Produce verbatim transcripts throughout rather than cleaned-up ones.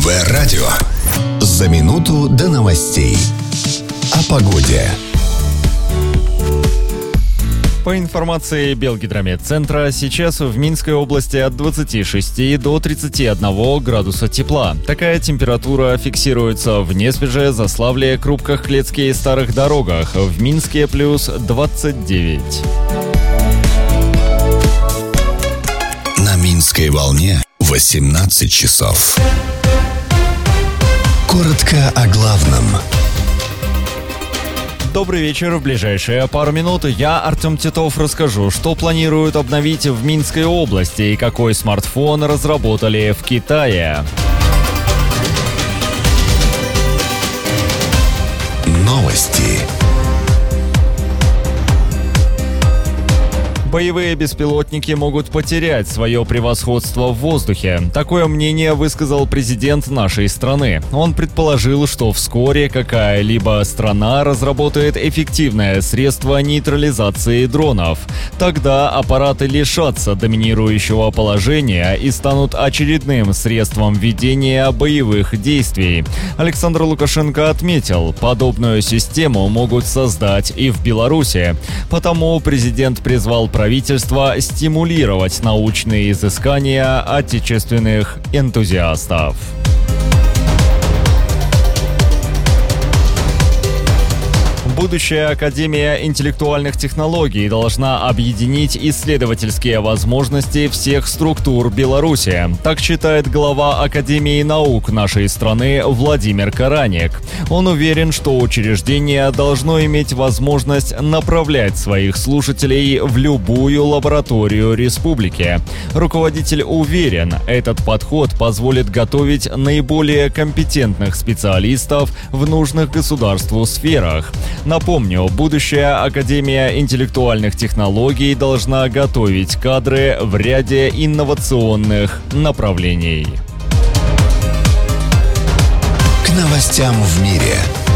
Радио. За минуту до новостей. О погоде. По информации Белгидрометцентра, сейчас в Минской области от двадцати шести до тридцати одного градуса тепла. Такая температура фиксируется в Неспеже, Заславле, Крупках, Клецке и Старых Дорогах. В Минске плюс двадцать девять. На Минской волне восемнадцать часов. Коротко о главном. Добрый вечер. В ближайшие пару минут я, Артем Титов, расскажу, что планируют обновить в Минской области и какой смартфон разработали в Китае. Новости. Боевые беспилотники могут потерять свое превосходство в воздухе. Такое мнение высказал президент нашей страны. Он предположил, что вскоре какая-либо страна разработает эффективное средство нейтрализации дронов. Тогда аппараты лишатся доминирующего положения и станут очередным средством ведения боевых действий. Александр Лукашенко отметил, подобную систему могут создать и в Беларуси. Потому президент призвал правительство стимулировать научные изыскания отечественных энтузиастов. Будущая Академия интеллектуальных технологий должна объединить исследовательские возможности всех структур Беларуси. Так считает глава Академии наук нашей страны Владимир Караник. Он уверен, что учреждение должно иметь возможность направлять своих слушателей в любую лабораторию республики. Руководитель уверен, этот подход позволит готовить наиболее компетентных специалистов в нужных государству сферах. Напомню, будущая Академия интеллектуальных технологий должна готовить кадры в ряде инновационных направлений. К новостям в мире.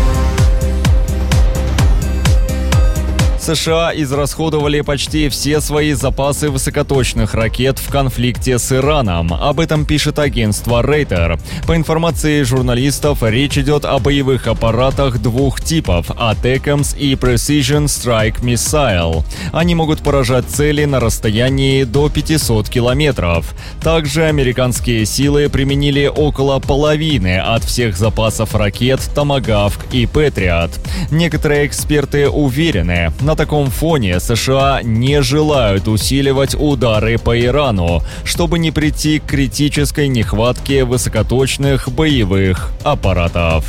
США израсходовали почти все свои запасы высокоточных ракет в конфликте с Ираном. Об этом пишет агентство Рейтер. По информации журналистов, речь идет о боевых аппаратах двух типов – атекамс и Precision Strike Missile. Они могут поражать цели на расстоянии до пятисот километров. Также американские силы применили около половины от всех запасов ракет Томагавк и Патриот. Некоторые эксперты уверены, на таком фоне США не желают усиливать удары по Ирану, чтобы не прийти к критической нехватке высокоточных боевых аппаратов.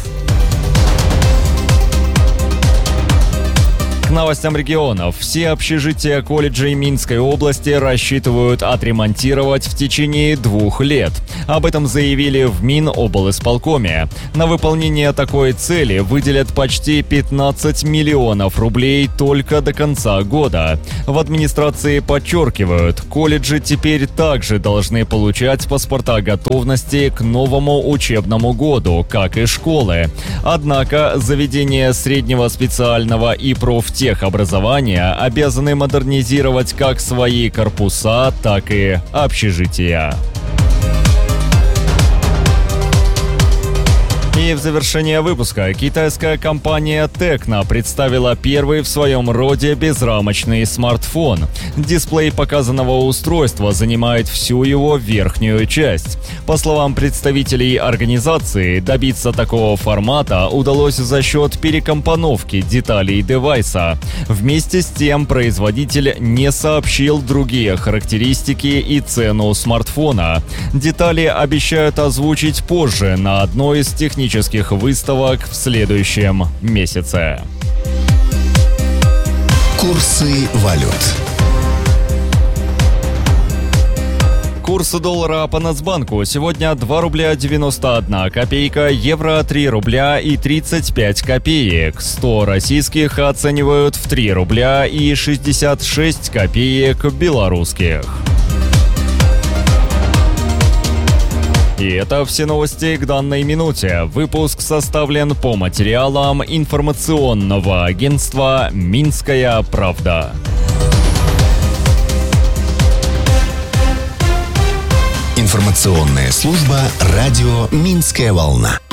К новостям регионов. Все общежития колледжей Минской области рассчитывают отремонтировать в течение двух лет. Об этом заявили в Миноблисполкоме. На выполнение такой цели выделят почти пятнадцать миллионов рублей только до конца года. В администрации подчеркивают, колледжи теперь также должны получать паспорта готовности к новому учебному году, как и школы. Однако заведения среднего специального и профтехобразования обязаны модернизировать как свои корпуса, так и общежития. И в завершение выпуска китайская компания Tecno представила первый в своем роде безрамочный смартфон. Дисплей показанного устройства занимает всю его верхнюю часть. По словам представителей организации, добиться такого формата удалось за счет перекомпоновки деталей девайса. Вместе с тем производитель не сообщил другие характеристики и цену смартфона. Детали обещают озвучить позже на одной из технических выставок в следующем месяце. Курсы валют. Курс доллара по Нацбанку сегодня два рубля девяносто одна копейка, евро три рубля и тридцать пять копеек. сто российских оценивают в три рубля и шестьдесят шесть копеек белорусских. И это все новости к данной минуте. Выпуск составлен по материалам информационного агентства «Минская правда». Информационная служба радио «Минская волна».